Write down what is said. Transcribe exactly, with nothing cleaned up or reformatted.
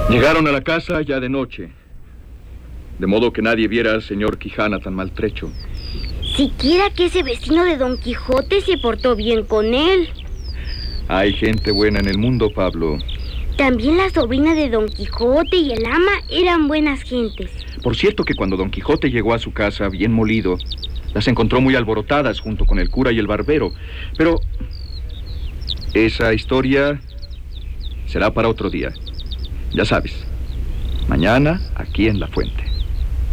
Llegaron a la casa ya de noche, de modo que nadie viera al señor Quijana tan maltrecho. Siquiera que ese vecino de Don Quijote se portó bien con él. Hay gente buena en el mundo, Pablo. También la sobrina de Don Quijote y el ama eran buenas gentes. Por cierto que cuando Don Quijote llegó a su casa bien molido, las encontró muy alborotadas junto con el cura y el barbero. Pero esa historia será para otro día. Ya sabes, mañana aquí en La Fuente.